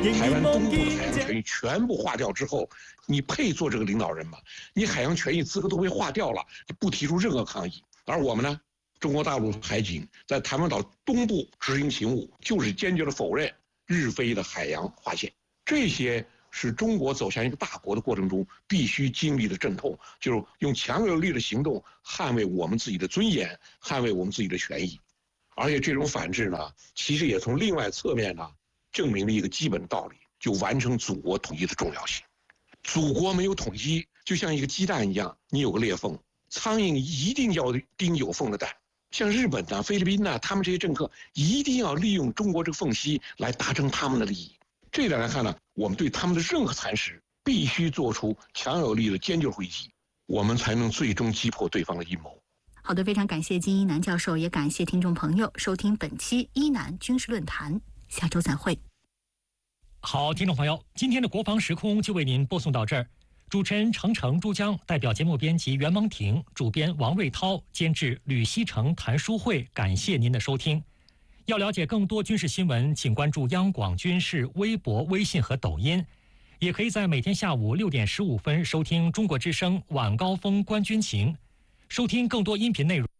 台湾东部的海洋权益全部划掉之后，你配做这个领导人吗？你海洋权益资格都被划掉了，你不提出任何抗议。而我们呢，中国大陆海警在台湾岛东部执行勤务，就是坚决的否认日菲的海洋划线。这些是中国走向一个大国的过程中必须经历的阵痛，就是用强有力的行动捍卫我们自己的尊严，捍卫我们自己的权益。而且这种反制呢，其实也从另外侧面呢，证明了一个基本道理，就完成祖国统一的重要性。祖国没有统一，就像一个鸡蛋一样，你有个裂缝，苍蝇一定要叮有缝的蛋。像日本呐、菲律宾呐，他们这些政客一定要利用中国这个缝隙来达成他们的利益。这一点来看呢，我们对他们的任何蚕食必须做出强有力的坚决回击，我们才能最终击破对方的阴谋。 好的，非常感谢金一南教授，也感谢听众朋友收听本期一南军事论坛，下周再会。 好，听众朋友，今天的国防时空就为您播送到这儿。主持人程程、珠江，代表节目编辑袁蒙婷，主编王瑞涛，监制吕锡成、谭书慧，感谢您的收听。要了解更多军事新闻，请关注央广军事微博、微信和抖音，也可以在每天下午6点15分收听中国之声晚高峰观军情，收听更多音频内容。